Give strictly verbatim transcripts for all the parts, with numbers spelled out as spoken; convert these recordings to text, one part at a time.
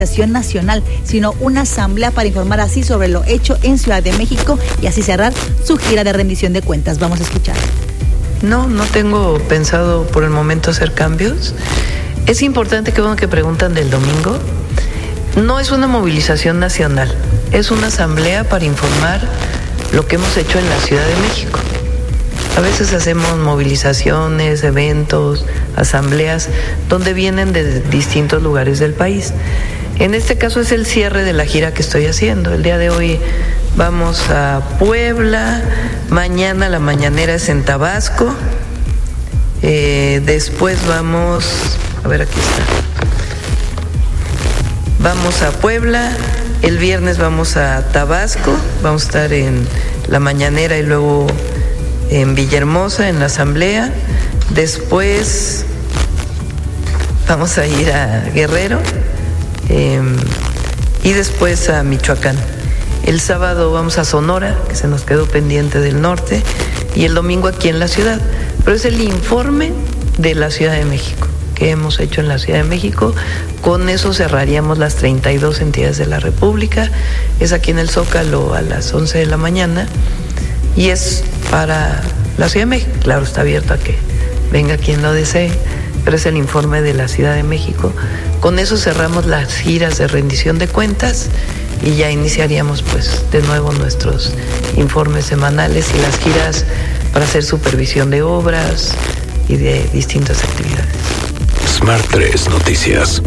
nacional, sino una asamblea para informar así sobre lo hecho en Ciudad de México y así cerrar su gira de rendición de cuentas. Vamos a escuchar. No, no tengo pensado por el momento hacer cambios. Es importante, que bueno que preguntan del domingo. No es una movilización nacional, es una asamblea para informar lo que hemos hecho en la Ciudad de México. A veces hacemos movilizaciones, eventos, asambleas, donde vienen de distintos lugares del país. En este caso es el cierre de la gira que estoy haciendo. El día de hoy vamos a Puebla, mañana la mañanera es en Tabasco, eh, después vamos, a ver, aquí está, vamos a Puebla, el viernes vamos a Tabasco, vamos a estar en la mañanera y luego en Villahermosa, en la asamblea, después vamos a ir a Guerrero, Eh, y después a Michoacán. El sábado vamos a Sonora, que se nos quedó pendiente del norte, y el domingo aquí en la ciudad. Pero es el informe de la Ciudad de México, que hemos hecho en la Ciudad de México. Con eso cerraríamos las treinta y dos entidades de la República. Es aquí en el Zócalo a las once de la mañana, y es para la Ciudad de México. Claro, está abierto a que venga quien lo desee, pero es el informe de la Ciudad de México. Con eso cerramos las giras de rendición de cuentas y ya iniciaríamos pues de nuevo nuestros informes semanales y las giras para hacer supervisión de obras y de distintas actividades. Smart tres Noticias.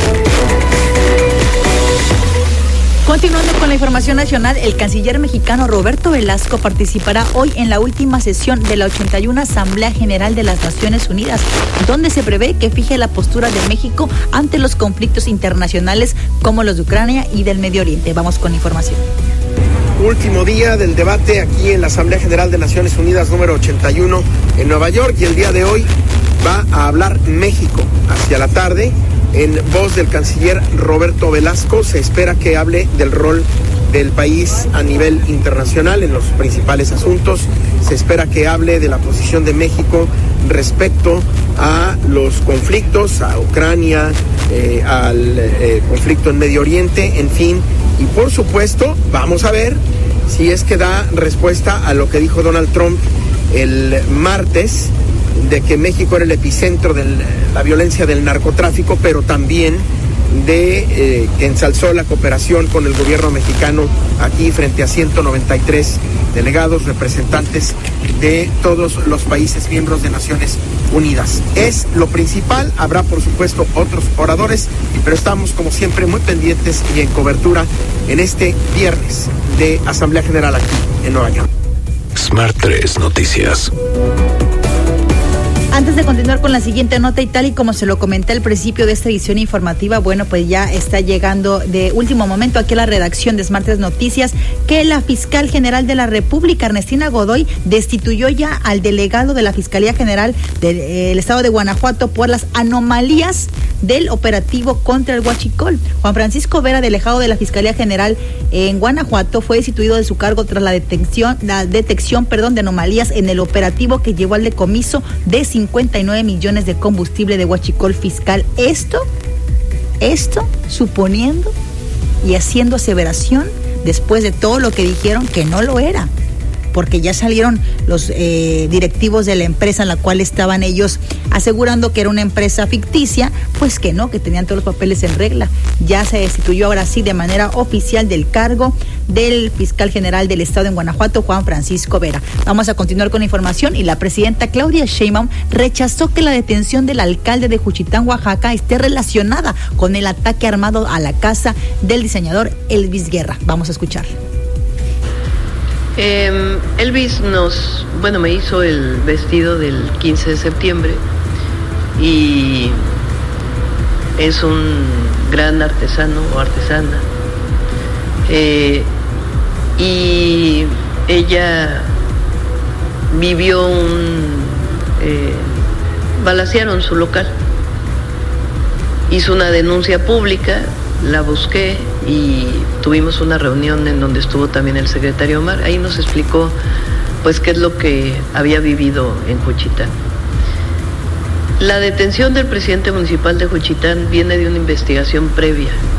Continuando con la información nacional, el canciller mexicano Roberto Velasco participará hoy en la última sesión de la ochenta y una Asamblea General de las Naciones Unidas, donde se prevé que fije la postura de México ante los conflictos internacionales como los de Ucrania y del Medio Oriente. Vamos con información. Último día del debate aquí en la Asamblea General de Naciones Unidas número ochenta y uno en Nueva York, y el día de hoy va a hablar México hacia la tarde. En voz del canciller Roberto Velasco se espera que hable del rol del país a nivel internacional en los principales asuntos. Se espera que hable de la posición de México respecto a los conflictos, a Ucrania, eh, al eh, conflicto en Medio Oriente, en fin. Y por supuesto, vamos a ver si es que da respuesta a lo que dijo Donald Trump el martes, de que México era el epicentro de la violencia del narcotráfico, pero también de eh, que ensalzó la cooperación con el gobierno mexicano aquí frente a ciento noventa y tres delegados, representantes de todos los países miembros de Naciones Unidas. Es lo principal. Habrá por supuesto otros oradores, pero estamos como siempre muy pendientes y en cobertura en este viernes de Asamblea General aquí en Nueva York. Smart tres Noticias. Antes de continuar con la siguiente nota, y tal y como se lo comenté al principio de esta edición informativa, bueno, pues ya está llegando de último momento aquí a la redacción de Smart tres Noticias que la fiscal general de la República, Ernestina Godoy, destituyó ya al delegado de la Fiscalía General del eh, Estado de Guanajuato por las anomalías del operativo contra el huachicol. Juan Francisco Vera, delegado de la Fiscalía General en Guanajuato, fue destituido de su cargo tras la detección, la detección, perdón, de anomalías en el operativo que llevó al decomiso de cincuenta y nueve millones de combustible de huachicol fiscal. Esto, esto suponiendo y haciendo aseveración después de todo lo que dijeron que no lo era, porque ya salieron los eh, directivos de la empresa en la cual estaban ellos asegurando que era una empresa ficticia, pues que no, que tenían todos los papeles en regla. Ya se destituyó ahora sí de manera oficial del cargo del fiscal general del Estado en Guanajuato, Juan Francisco Vera. Vamos a continuar con la información, y la presidenta Claudia Sheinbaum rechazó que la detención del alcalde de Juchitán, Oaxaca, esté relacionada con el ataque armado a la casa del diseñador Elvis Guerra. Vamos a escuchar. Eh, Elvis nos, bueno, me hizo el vestido del quince de septiembre y es un gran artesano o artesana. Eh, y ella vivió un... Eh, balacearon su local. Hizo una denuncia pública, la busqué y tuvimos una reunión en donde estuvo también el secretario Omar. Ahí nos explicó pues qué es lo que había vivido en Juchitán. La detención del presidente municipal de Juchitán viene de una investigación previa